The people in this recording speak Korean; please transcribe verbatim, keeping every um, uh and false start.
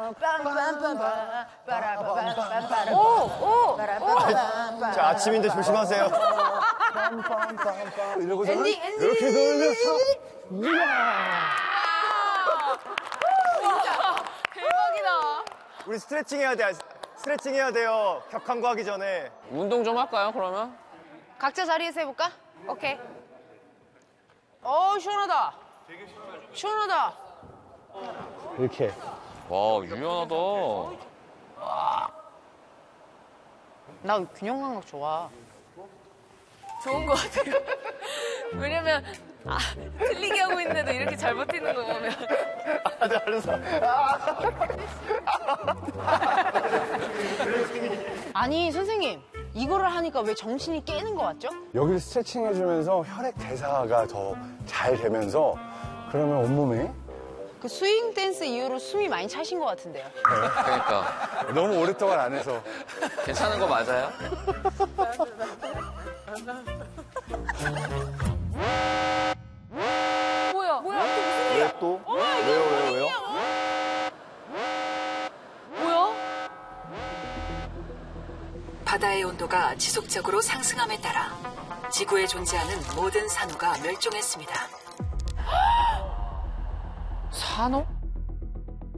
오, 오. 자, 아침인데 조심하세요. 이러고서 엔딩, 엔딩. 이렇게 돌려서. 이야. 대박이다. 우리 스트레칭 해야 돼. 스트레칭 해야 돼요. 격한 거 하기 전에. 운동 좀 할까요, 그러면? 각자 자리에서 해볼까? 오케이. 어, 시원하다. 시원하다. 이렇게. 와, 유연하다. 나 균형 감각 좋아. 좋은 것 같아요. 왜냐면 아, 틀리게 하고 있는데도 이렇게 잘 버티는 거 보면. 아, 잘했어. 아니, 선생님. 이거를 하니까 왜 정신이 깨는 거 같죠? 여기를 스트레칭 해주면서 혈액 대사가 더 잘 되면서 그러면 온몸에 그 스윙 댄스 이후로 숨이 많이 차신 것 같은데요. 그러니까. 너무 오랫동안 안 해서 괜찮은 거 맞아요? 뭐야? 뭐야? 또 무슨 일이야? 또? 왜요, 왜요, 왜요? 뭐야? 바다의 온도가 지속적으로 상승함에 따라 지구에 존재하는 모든 산호가 멸종했습니다. 산호?